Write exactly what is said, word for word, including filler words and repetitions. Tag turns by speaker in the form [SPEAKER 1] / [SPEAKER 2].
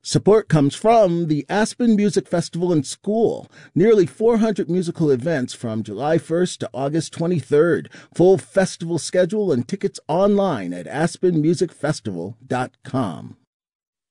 [SPEAKER 1] Support comes from the Aspen Music Festival and School. Nearly four hundred musical events from July first to August twenty-third. Full festival schedule and tickets online at aspen music festival dot com.